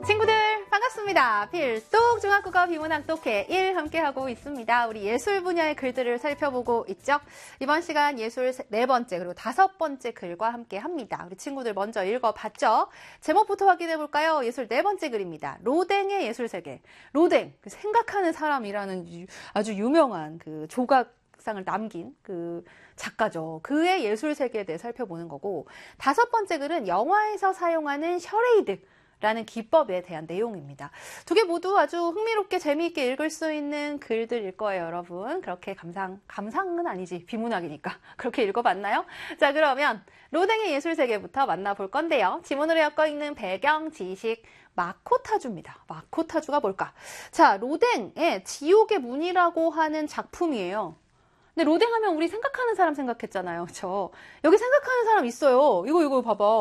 친구들 반갑습니다. 필독 중학국어 비문학 독해 1 함께하고 있습니다. 우리 예술 분야의 글들을 살펴보고 있죠. 이번 시간 예술 4번째 그리고 5번째 글과 함께합니다. 우리 친구들 먼저 읽어봤죠. 제목부터 확인해 볼까요? 예술 4번째 글입니다. 로댕의 예술세계. 로댕, 생각하는 사람이라는 아주 유명한 그 조각상을 남긴 그 작가죠. 그의 예술세계에 대해 살펴보는 거고, 5번째 글은 영화에서 사용하는 셔레이드 라는 기법에 대한 내용입니다. 두 개 모두 아주 흥미롭게 재미있게 읽을 수 있는 글들일 거예요, 여러분. 그렇게 감상은 아니지. 비문학이니까. 그렇게 읽어봤나요? 자, 그러면 로댕의 예술세계부터 만나볼 건데요. 지문으로 엮어있는 배경, 지식, 마코타주입니다. 마코타주가 뭘까? 자, 로댕의 지옥의 문이라고 하는 작품이에요. 근데 로댕 하면 우리 생각하는 사람 생각했잖아요. 그쵸? 여기 생각하는 사람 있어요. 이거 봐봐.